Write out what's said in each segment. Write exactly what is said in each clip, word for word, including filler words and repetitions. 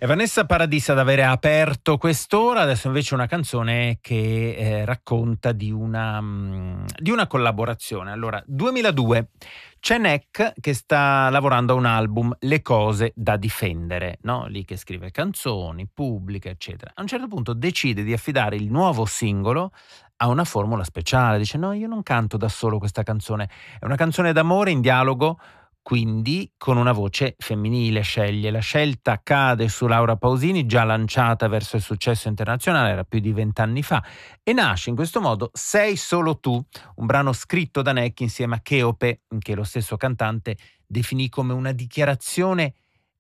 È Vanessa Paradis ad avere aperto quest'ora, adesso invece una canzone che eh, racconta di una, mh, di una collaborazione. Allora, duemiladue, c'è Nek che sta lavorando a un album, Le cose da difendere, no? Lì che scrive canzoni, pubblica, eccetera. A un certo punto decide di affidare il nuovo singolo a una formula speciale, dice no, io non canto da solo questa canzone, è una canzone d'amore in dialogo, quindi con una voce femminile sceglie. La scelta cade su Laura Pausini, già lanciata verso il successo internazionale, era più di vent'anni fa, e nasce in questo modo Sei solo tu, un brano scritto da Nek insieme a Cheope, che lo stesso cantante definì come una dichiarazione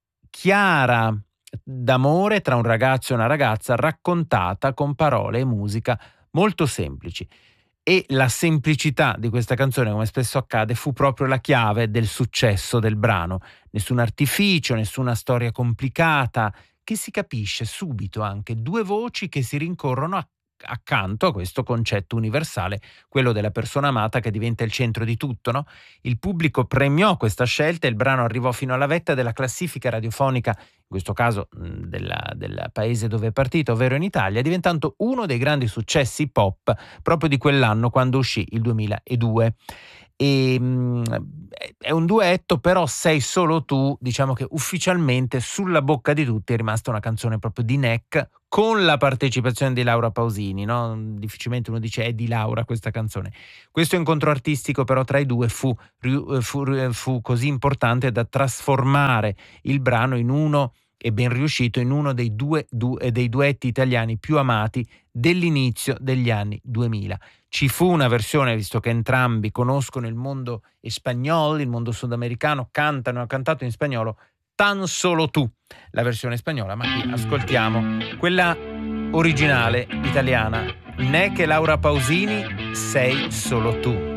chiara d'amore tra un ragazzo e una ragazza, raccontata con parole e musica molto semplici. E la semplicità di questa canzone, come spesso accade, fu proprio la chiave del successo del brano. Nessun artificio, nessuna storia complicata, che si capisce subito anche, due voci che si rincorrono a- accanto a questo concetto universale, quello della persona amata che diventa il centro di tutto, no? Il pubblico premiò questa scelta e il brano arrivò fino alla vetta della classifica radiofonica, in questo caso mh, della- del paese dove è partito, ovvero in Italia, diventando uno dei grandi successi pop proprio di quell'anno, quando uscì, il duemiladue. E, mh, è un duetto, però Sei solo tu, diciamo che ufficialmente sulla bocca di tutti è rimasta una canzone proprio di Nek con la partecipazione di Laura Pausini, no? Difficilmente uno dice è di Laura questa canzone. Questo incontro artistico però tra i due fu, riu- fu, fu così importante da trasformare il brano in uno, e ben riuscito, in uno dei, due, du- dei duetti italiani più amati dell'inizio degli anni duemila. Ci fu una versione, visto che entrambi conoscono il mondo spagnolo, il mondo sudamericano, cantano, hanno cantato in spagnolo, Tan solo tu, la versione spagnola, ma qui ascoltiamo quella originale italiana. Nek e Laura Pausini, Sei solo tu.